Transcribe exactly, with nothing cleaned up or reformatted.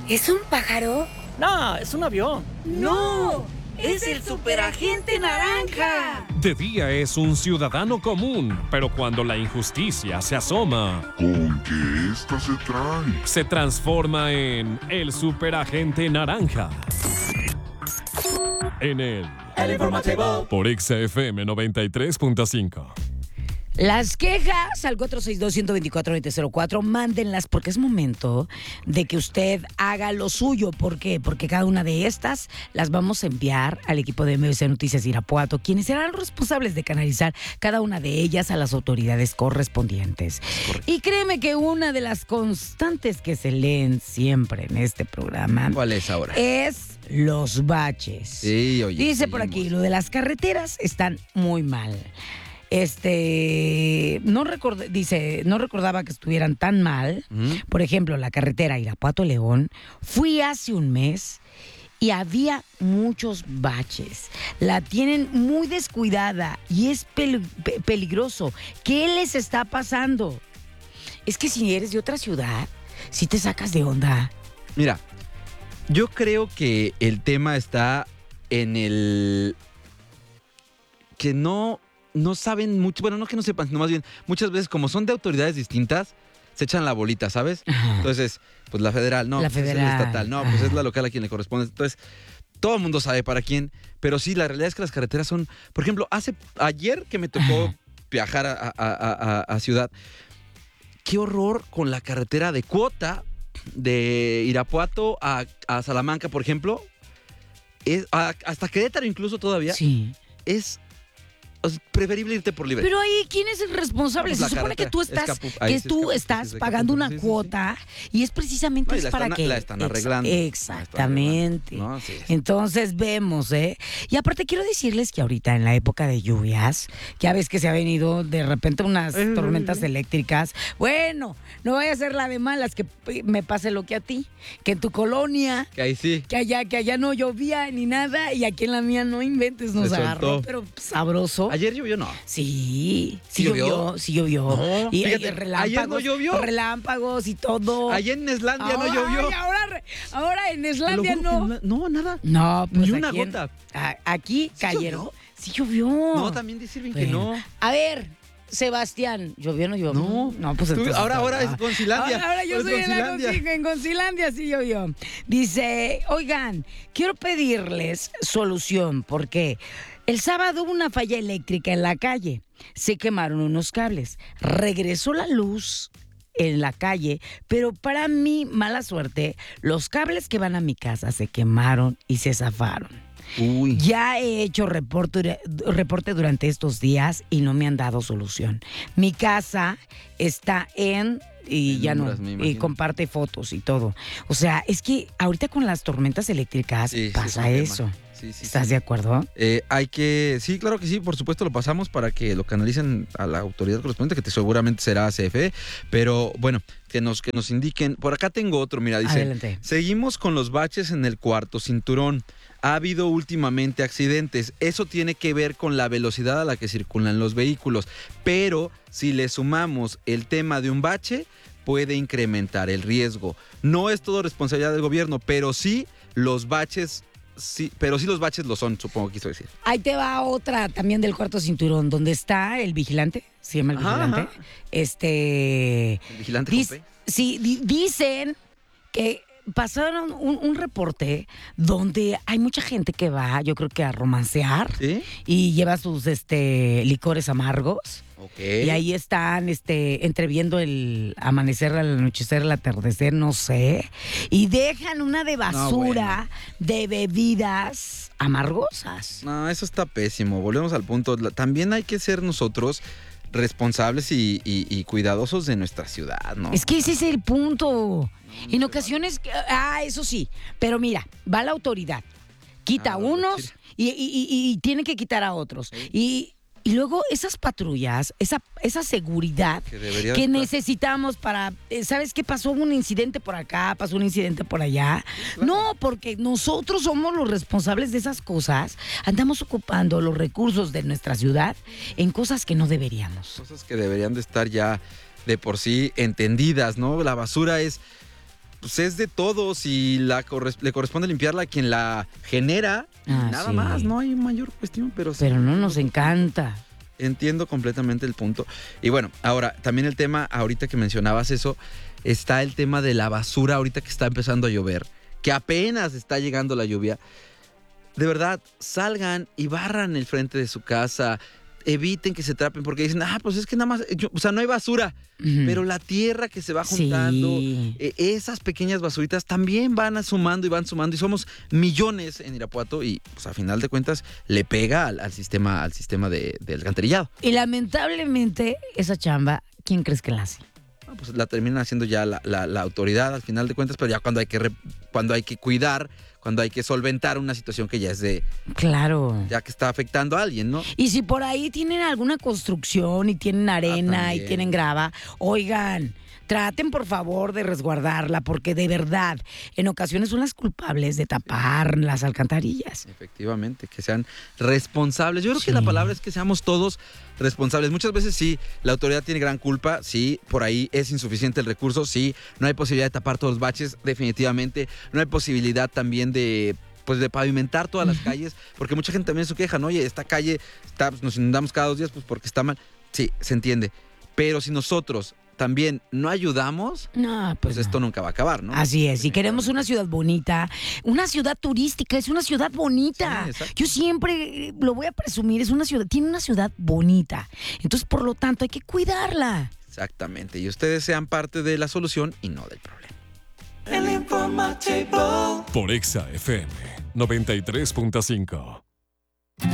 ¿Es un pájaro? No, es un avión. ¡No! ¡Es el superagente naranja! De día es un ciudadano común, pero cuando la injusticia se asoma, ¿con qué esta se trae? se transforma en el superagente naranja. En el... El informativo. Por X F M noventa y tres punto cinco. Las quejas al cuatro seis dos, uno dos cuatro, nueve cero cuatro, mándenlas porque es momento de que usted haga lo suyo. ¿Por qué? Porque cada una de estas las vamos a enviar al equipo de M B C Noticias Irapuato, quienes serán los responsables de canalizar cada una de ellas a las autoridades correspondientes. Y créeme que una de las constantes que se leen siempre en este programa... ¿Cuál es ahora? Es los baches. Sí, oye. Dice por aquí, lo de las carreteras están muy mal. Este, no recordé, dice, no recordaba que estuvieran tan mal. Uh-huh. Por ejemplo, la carretera Irapuato-León, fui hace un mes y había muchos baches. La tienen muy descuidada y es pel- pe- peligroso. ¿Qué les está pasando? Es que si eres de otra ciudad, si te sacas de onda. Mira, yo creo que el tema está en el que no... no saben mucho, bueno, no que no sepan, sino más bien, muchas veces como son de autoridades distintas, se echan la bolita, ¿sabes? Ajá. Entonces, pues la federal, no, La pues federal. es la estatal, no, pues Ajá. es la local a quien le corresponde. Entonces, todo el mundo sabe para quién, pero sí, la realidad es que las carreteras son, por ejemplo, hace ayer que me tocó Ajá. viajar a, a- a- a- a ciudad, qué horror con la carretera de Cuota, de Irapuato a, a Salamanca, por ejemplo, es, a- hasta Querétaro incluso todavía, Sí. es... o sea, preferible irte por libre. Pero ahí, ¿quién es el responsable? Pues Se la supone que carretera. tú Es estás, Capu- ahí que sí es tú Capu- sí, estás es de pagando Capu- una sí, sí, sí. cuota y es precisamente No, y es la para están- que la están Ex- arreglando. Exactamente. No, sí. Entonces vemos, ¿eh? Y aparte quiero decirles que ahorita en la época de lluvias, ya ves que se ha venido de repente unas tormentas eléctricas. Bueno, no vaya a ser la de malas que p- me pase lo que a ti, que en tu colonia, Que ahí sí. que allá, que allá no llovía ni nada y aquí en la mía no inventes, nos Se agarró, soltó. pero sabroso. Ayer llovió, no. Sí, sí ¿Sí llovió? llovió, sí llovió. No, y, fíjate, y relámpagos, ayer no llovió. relámpagos y todo. Ayer en Islandia no Ay, llovió. ahora, re- ahora en Te lo Islandia juro que no. na- No, nada. No, pues Ni una aquí en- gota. a- aquí ¿Sí cayeron. llovió? Sí llovió. No, también dice Irving que Bueno. no. A ver, Sebastián, ¿llovió o no llovió? No. no, pues Tú- entonces, ahora, ahora ah. es Concilandia. Ahora, ahora yo Es soy en, la Concilandia. Conci- en Concilandia, sí llovió. Dice, oigan, quiero pedirles solución porque el sábado hubo una falla eléctrica en la calle. Se quemaron unos cables. Regresó la luz en la calle, pero para mi mala suerte, los cables que van a mi casa se quemaron y se zafaron. Uy. Ya he hecho reporte, reporte durante estos días y no me han dado solución. Mi casa está en... Y En ya umbras, no, me y imagino. comparte fotos y todo. O sea, es que ahorita con las tormentas eléctricas Sí, sí, pasa es un tema. eso. Sí, sí, ¿Estás sí. de acuerdo? Eh, hay que, sí, claro que sí, por supuesto lo pasamos para que lo canalicen a la autoridad correspondiente, que te, seguramente será C F E, pero bueno, que nos, que nos indiquen. Por acá tengo otro, mira, dice, Adelante. seguimos con los baches en el cuarto cinturón. Ha habido últimamente accidentes, eso tiene que ver con la velocidad a la que circulan los vehículos, pero si le sumamos el tema de un bache, puede incrementar el riesgo. No es todo responsabilidad del gobierno, pero sí los baches... Sí, pero sí los baches lo son, supongo que quiso decir. Ahí te va otra también del cuarto cinturón, donde está el vigilante, se llama el Ajá, vigilante. ajá. Este... El vigilante Dic- con P. sí, di- dicen que pasaron un, un reporte donde hay mucha gente que va, yo creo que a romancear ¿Sí? y lleva sus este licores amargos. Ok. Y ahí están este, entreviendo el amanecer, el anochecer, el atardecer, no sé. Y dejan una de basura de bebidas amargosas. No, eso está pésimo. Volvemos al punto. La- También hay que ser nosotros responsables y, y- y cuidadosos de nuestra ciudad, ¿no? Es que ese es el punto. En ocasiones, ah, eso sí. Pero mira, va la autoridad, quita Ah, a bueno, unos sí. y, y- y- y tiene que quitar a otros. Y, y luego esas patrullas, esa, esa seguridad Que debería que estar. necesitamos para, eh, ¿sabes qué? Pasó un incidente por acá, pasó un incidente por allá. No, porque nosotros somos los responsables de esas cosas. Andamos ocupando los recursos de nuestra ciudad en cosas que no deberíamos. Cosas que deberían de estar ya de por sí entendidas, ¿no? La basura es... pues es de todos y la corres- le corresponde limpiarla a quien la genera. Y Ah, nada sí. más, no hay mayor cuestión, pero sí. Pero no nos encanta. Entiendo completamente el punto. Y bueno, ahora, también el tema, ahorita que mencionabas eso, está el tema de la basura ahorita que está empezando a llover, que apenas está llegando la lluvia. De verdad, salgan y barran el frente de su casa, eviten que se trapen, porque dicen, ah, pues es que nada más, yo- o sea, no hay basura, Ujú. pero la tierra que se va juntando, Sí. eh, esas pequeñas basuritas también van sumando y van sumando, y somos millones en Irapuato, y pues a final de cuentas le pega al, al sistema, al sistema de, del alcantarillado. Y lamentablemente, esa chamba, ¿quién crees que la hace? Ah, pues la terminan haciendo ya la, la- la autoridad al final de cuentas, pero ya cuando hay que re- cuando hay que cuidar, cuando hay que solventar una situación que ya es de, Claro. ya que está afectando a alguien, ¿no? Y si por ahí tienen alguna construcción y tienen arena y también. tienen grava, oigan, traten por favor de resguardarla, porque de verdad, en ocasiones son las culpables de tapar las alcantarillas. Efectivamente, que sean responsables. Yo creo Sí. que la palabra es que seamos todos responsables. Muchas veces sí, la autoridad tiene gran culpa, sí, por ahí es insuficiente el recurso, sí, no hay posibilidad de tapar todos los baches, definitivamente, no hay posibilidad también de pues de pavimentar todas las calles, porque mucha gente también se queja, ¿no? Oye, esta calle está, pues, nos inundamos cada dos días pues porque está mal. Sí, se entiende. Pero si nosotros también no ayudamos, No, pues pues esto no. nunca va a acabar, ¿no? Así es, si queremos una ciudad bonita, una ciudad turística, es una ciudad bonita. Sí, exacto. Yo siempre eh, lo voy a presumir, es una ciudad, tiene una ciudad bonita. Entonces, por lo tanto, hay que cuidarla. Exactamente. Y ustedes sean parte de la solución y no del problema. El informativo. Por Exa F M noventa y tres punto cinco.